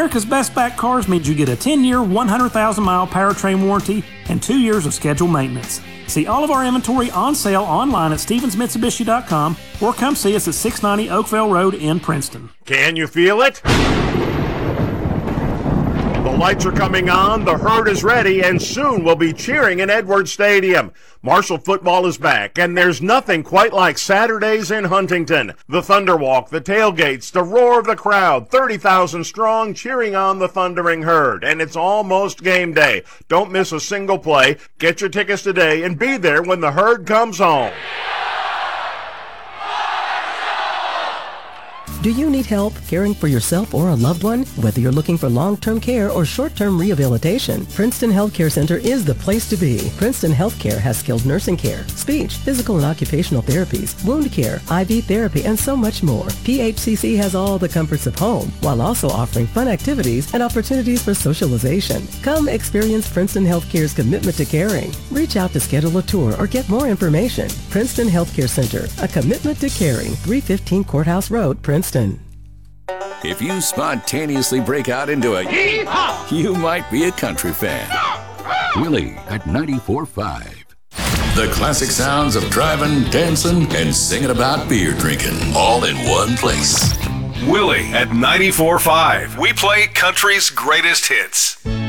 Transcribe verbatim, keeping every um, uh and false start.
America's Best Back Cars means you get a ten-year, one hundred thousand mile powertrain warranty and two years of scheduled maintenance. See all of our inventory on sale online at Stevens Mitsubishi dot com or come see us at six ninety Oakville Road in Princeton. Can you feel it? The lights are coming on, the herd is ready, and soon we'll be cheering in Edwards Stadium. Marshall football is back, and there's nothing quite like Saturdays in Huntington. The Thunderwalk, the tailgates, the roar of the crowd, thirty thousand strong cheering on the thundering herd, and it's almost game day. Don't miss a single play. Get your tickets today and be there when the herd comes home. Do you need help caring for yourself or a loved one? Whether you're looking for long-term care or short-term rehabilitation, Princeton Healthcare Center is the place to be. Princeton Healthcare has skilled nursing care, speech, physical and occupational therapies, wound care, I V therapy, and so much more. P H C C has all the comforts of home while also offering fun activities and opportunities for socialization. Come experience Princeton Healthcare's commitment to caring. Reach out to schedule a tour or get more information. Princeton Healthcare Center, a commitment to caring. three fifteen Courthouse Road, Princeton. If you spontaneously break out into a yee-haw, you might be a country fan. Willie at ninety-four point five. The classic sounds of driving, dancing, and singing about beer drinking, all in one place. Willie at ninety-four point five. We play country's greatest hits.